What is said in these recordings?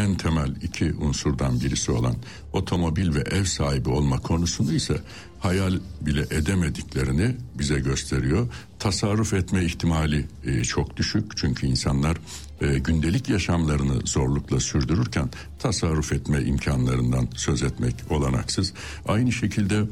en temel iki unsurdan birisi olan otomobil ve ev sahibi olma konusunu ise hayal bile edemediklerini bize gösteriyor. Tasarruf etme ihtimali çok düşük, çünkü insanlar gündelik yaşamlarını zorlukla sürdürürken tasarruf etme imkanlarından söz etmek olanaksız. Aynı şekilde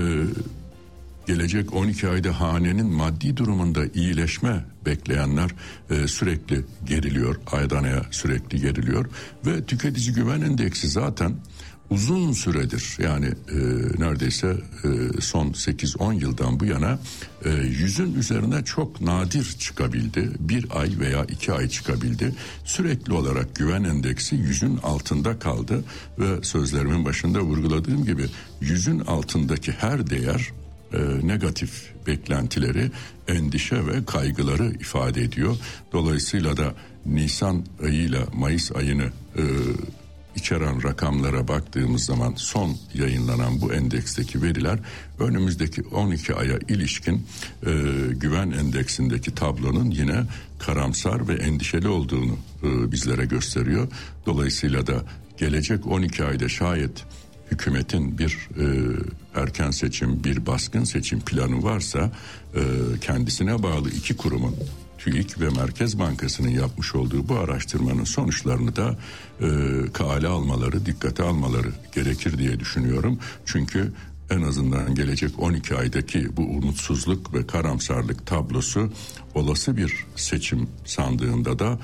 gelecek 12 ayda hanenin maddi durumunda iyileşme bekleyenler sürekli geriliyor, aydan aya sürekli geriliyor ve tüketici güven endeksi zaten uzun süredir, yani neredeyse son 8-10 yıldan bu yana 100'ün üzerine çok nadir çıkabildi. Bir ay veya 2 ay çıkabildi. Sürekli olarak güven endeksi 100'ün altında kaldı ve sözlerimin başında vurguladığım gibi 100'ün altındaki her değer negatif beklentileri, endişe ve kaygıları ifade ediyor. Dolayısıyla da Nisan ayıyla Mayıs ayını içeren rakamlara baktığımız zaman son yayınlanan bu endeksteki veriler önümüzdeki 12 aya ilişkin güven endeksindeki tablonun yine karamsar ve endişeli olduğunu bizlere gösteriyor. Dolayısıyla da gelecek 12 ayda şayet hükümetin bir erken seçim, bir baskın seçim planı varsa kendisine bağlı iki kurumun, TÜİK ve Merkez Bankası'nın yapmış olduğu bu araştırmanın sonuçlarını da kale almaları, dikkate almaları gerekir diye düşünüyorum. Çünkü en azından gelecek 12 aydaki bu umutsuzluk ve karamsarlık tablosu olası bir seçim sandığında da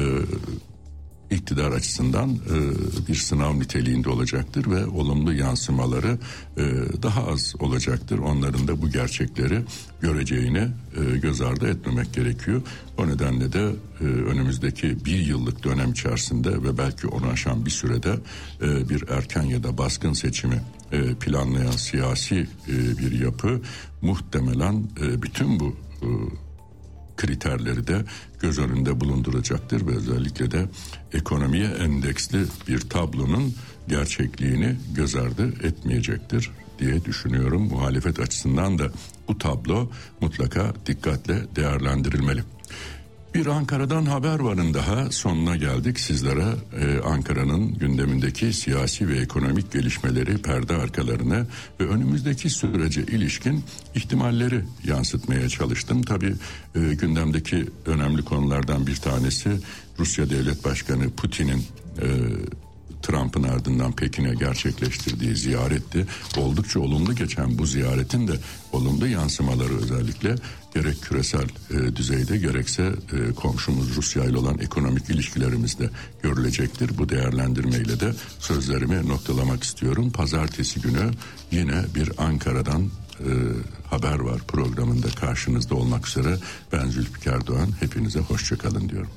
iktidar açısından bir sınav niteliğinde olacaktır ve olumlu yansımaları daha az olacaktır. Onların da bu gerçekleri göreceğini göz ardı etmemek gerekiyor. O nedenle de önümüzdeki bir yıllık dönem içerisinde ve belki onu aşan bir sürede bir erken ya da baskın seçimi planlayan siyasi bir yapı muhtemelen bütün bu kriterleri de göz önünde bulunduracaktır ve özellikle de ekonomiye endeksli bir tablonun gerçekliğini göz ardı etmeyecektir diye düşünüyorum. Muhalefet açısından da bu tablo mutlaka dikkatle değerlendirilmeli. Bir Ankara'dan haber varın daha sonuna geldik. Sizlere Ankara'nın gündemindeki siyasi ve ekonomik gelişmeleri, perde arkalarını ve önümüzdeki sürece ilişkin ihtimalleri yansıtmaya çalıştım. Tabii gündemdeki önemli konulardan bir tanesi Rusya Devlet Başkanı Putin'in Trump'ın ardından Pekin'e gerçekleştirdiği ziyaretti. Oldukça olumlu geçen bu ziyaretin de olumlu yansımaları özellikle gerek küresel düzeyde gerekse komşumuz Rusya ile olan ekonomik ilişkilerimizde görülecektir. Bu değerlendirmeyle de sözlerimi noktalamak istiyorum. Pazartesi günü yine bir Ankara'dan haber var programında karşınızda olmak üzere. Ben Zülfikar Doğan, hepinize hoşçakalın diyorum.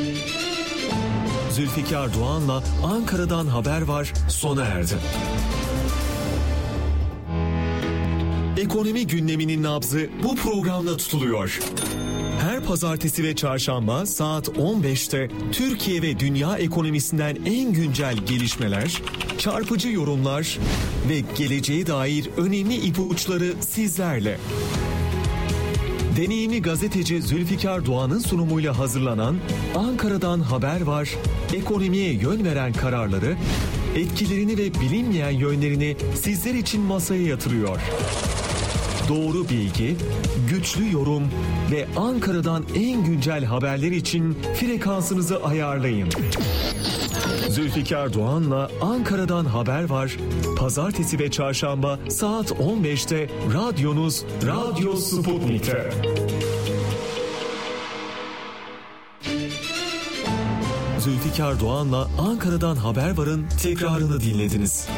Zülfikar Doğan'la Ankara'dan haber var sona erdi. Ekonomi gündeminin nabzı bu programda tutuluyor. Her pazartesi ve çarşamba saat 15'te Türkiye ve dünya ekonomisinden en güncel gelişmeler, çarpıcı yorumlar ve geleceğe dair önemli ipuçları sizlerle. Deneyimli gazeteci Zülfikar Doğan'ın sunumuyla hazırlanan Ankara'dan haber var, ekonomiye yön veren kararları, etkilerini ve bilinmeyen yönlerini sizler için masaya yatırıyor. Doğru bilgi, güçlü yorum ve Ankara'dan en güncel haberler için frekansınızı ayarlayın. Zülfikar Doğan'la Ankara'dan haber var. Pazartesi ve çarşamba saat 15'te radyonuz Radyo Sputnik'te. Zülfikar Doğan'la Ankara'dan haber varın tekrarını dinlediniz.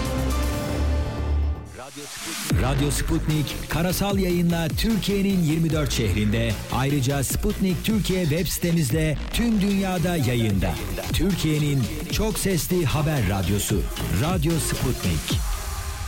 Radyo Sputnik karasal yayınla Türkiye'nin 24 şehrinde, ayrıca Sputnik Türkiye web sitemizde tüm dünyada yayında. Türkiye'nin çok sesli haber radyosu Radyo Sputnik.